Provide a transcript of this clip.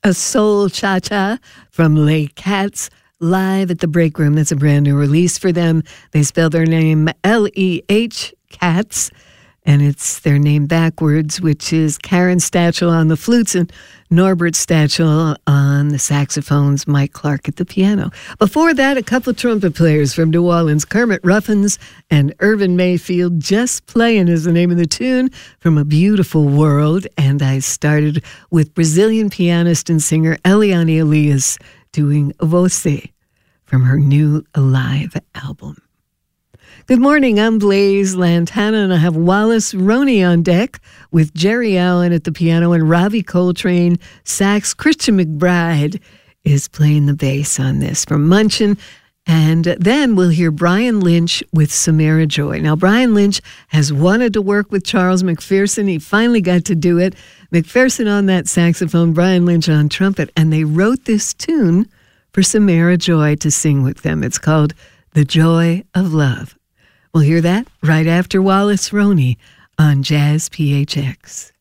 A Soul Cha-Cha from Les Cats live at the Break Room. That's a brand new release for them. They spell their name L-E-H, Cats, and it's their name backwards, which is Karen Stachel on the flutes and Norbert Stachel on the saxophones, Mike Clark at the piano. Before that, a couple of trumpet players from New Orleans, Kermit Ruffins and Irvin Mayfield. Just Playing is the name of the tune from A Beautiful World. And I started with Brazilian pianist and singer Eliane Elias doing Você from her new Alive album. Good morning, I'm Blaise Lantana, and I have Wallace Roney on deck with Jerry Allen at the piano and Ravi Coltrane sax. Christian McBride is playing the bass on this from Munchin. And then we'll hear Brian Lynch with Samara Joy. Now, Brian Lynch has wanted to work with Charles McPherson. He finally got to do it. McPherson on that saxophone, Brian Lynch on trumpet, and they wrote this tune for Samara Joy to sing with them. It's called The Joy of Love. We'll hear that right after Wallace Roney on Jazz PHX.